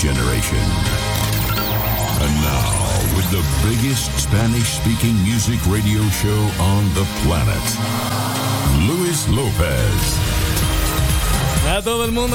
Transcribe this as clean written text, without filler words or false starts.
generation. And now, with the biggest Spanish-speaking music radio show on the planet, Luis Lopez. A todo el mundo